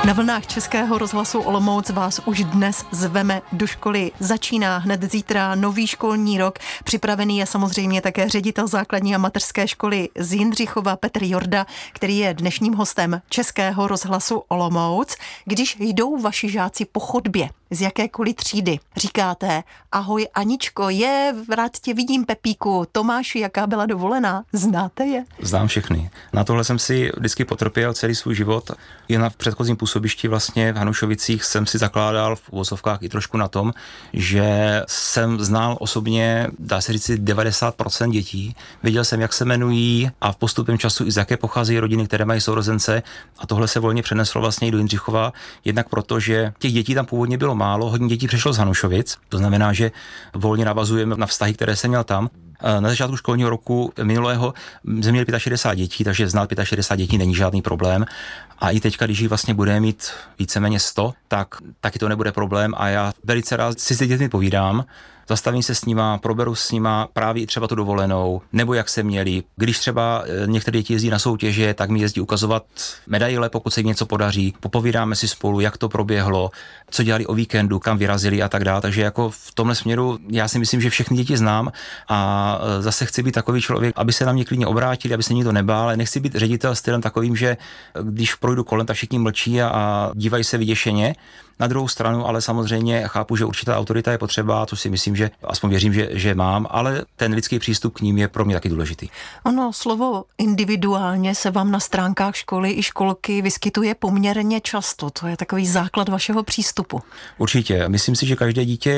Na vlnách Českého rozhlasu Olomouc vás už dnes zveme do školy. Začíná hned zítra nový školní rok. Připravený je samozřejmě také ředitel základní a mateřské školy z Jindřichova Petr Jorda, který je dnešním hostem Českého rozhlasu Olomouc. Když jdou vaši žáci po chodbě z jakékoliv třídy, říkáte: ahoj Aničko, rád tě vidím, Pepíku, Tomáši, jaká byla dovolená? Znáte je? Znám všechny. Na tohle jsem si vždycky potrpěl celý svůj život. Jen na předchozím působišti vlastně v Hanušovicích jsem si zakládal v uvozovkách i trošku na tom, že jsem znal osobně, dá se říct, 90% dětí. Věděl jsem, jak se jmenují a v postupem času i z jaké pocházejí rodiny, které mají sourozence, a tohle se volně přeneslo vlastně i do Jindřichova, jednak proto, že těch dětí tam původně bylo málo, hodně dětí přešlo z Hanušovic, to znamená, že volně navazujeme na vztahy, které jsem měl tam. Na začátku školního roku minulého jsme měli 65 dětí, takže znát 65 dětí není žádný problém. A i teďka, když jich vlastně budeme mít víceméně 100, tak taky to nebude problém a já velice rád si s dětmi povídám. Zastavím se s nima, proberu s nima právě i třeba tu dovolenou, nebo jak se měli. Když třeba některé děti jezdí na soutěže, tak mi jezdí ukazovat medaile, pokud se jim něco podaří. Popovídáme si spolu, jak to proběhlo, co dělali o víkendu, kam vyrazili a tak dále. Takže jako v tomhle směru já si myslím, že všechny děti znám a zase chci být takový člověk, aby se na mě klidně obrátili, aby se nikdo nebál, ale nechci být ředitel stylem takovým, že když projdu kolem, tak všichni mlčí a dívají se vyděšeně. Na druhou stranu, ale samozřejmě chápu, že určitá autorita je potřeba, to si myslím, že aspoň věřím, že mám, ale ten lidský přístup k ním je pro mě taky důležitý. Ono, slovo individuálně se vám na stránkách školy i školky vyskytuje poměrně často. To je takový základ vašeho přístupu. Určitě. Myslím si, že každé dítě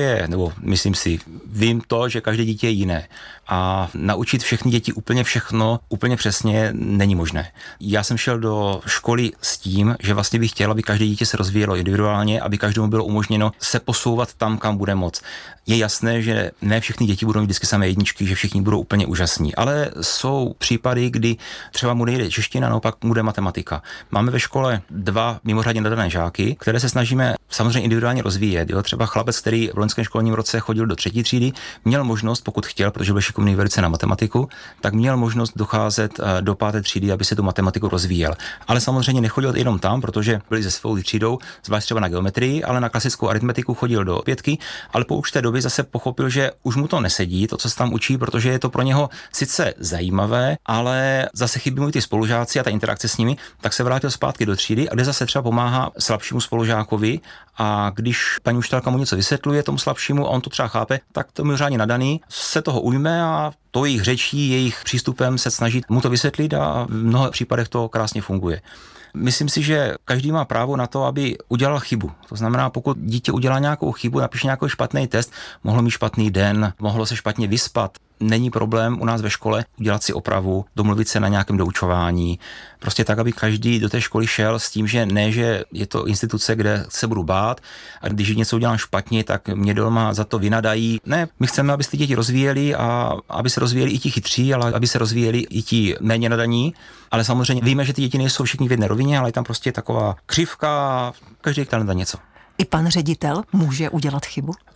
vím to, že každé dítě je jiné. A naučit všechny děti úplně všechno, úplně přesně není možné. Já jsem šel do školy s tím, že vlastně bych chtěl, aby každé dítě se rozvíjelo individuálně, aby každému bylo umožněno se posouvat tam, kam bude moc. Je jasné, že ne všechny děti budou mít vždycky samé jedničky, že všichni budou úplně úžasní, ale jsou případy, kdy třeba mu nejde čeština, naopak mu jde matematika. Máme ve škole 2 mimořádně nadané žáky, které se snažíme samozřejmě individuálně rozvíjet. Jo? Třeba chlapec, který v loňském školním roce chodil do 3. třídy, měl možnost, pokud chtěl, protože byl šikovný velice na matematiku, tak měl možnost docházet do 5. třídy, aby se tu matematiku rozvíjel. Ale samozřejmě nechodil jenom tam, protože byli se svou třídou, zvlášť třeba na geometrii, ale na klasickou aritmetiku chodil do 5, ale po určité době zase pochopil, že už mu to nesedí, to, co se tam učí, protože je to pro něho sice zajímavé, ale zase chybí mu ty spolužáci a ta interakce s nimi, tak se vrátil zpátky do třídy, a kde zase třeba pomáhá slabšímu spolužákovi, a když paní učitelka mu něco vysvětluje tomu slabšímu a on to třeba chápe, tak to mimořádně nadaný se toho ujme a to jejich řečí, jejich přístupem se snaží mu to vysvětlit a v mnoha případech to krásně funguje. Myslím si, že každý má právo na to, aby udělal chybu. To znamená, pokud dítě udělá nějakou chybu, napíše nějaký špatný test, mohlo mít špatný den, mohlo se špatně vyspat, není problém u nás ve škole udělat si opravu, domluvit se na nějakém doučování. Prostě tak, aby každý do té školy šel s tím, že ne, že je to instituce, kde se budu bát, a když něco udělám špatně, tak mě doma za to vynadají. Ne, my chceme, aby se ty děti rozvíjeli a aby se rozvíjeli i ti chytří, ale aby se rozvíjeli i ti méně nadaní. Ale samozřejmě víme, že ty děti nejsou všichni v jedné rovině, ale je tam prostě taková křivka, každý talent na něco. I pan ředitel může udělat chybu?